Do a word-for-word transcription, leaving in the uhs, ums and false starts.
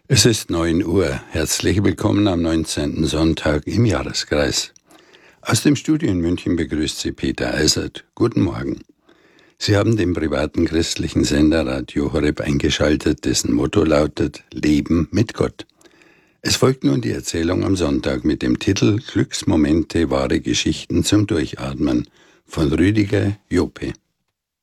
Es ist neun Uhr. Herzlich willkommen am neunzehnten Sonntag im Jahreskreis. Aus dem Studio in München begrüßt Sie Peter Eisert. Guten Morgen. Sie haben den privaten christlichen Sender Radio Horeb eingeschaltet, dessen Motto lautet Leben mit Gott. Es folgt nun die Erzählung am Sonntag mit dem Titel Glücksmomente, wahre Geschichten zum Durchatmen von Rüdiger Jope.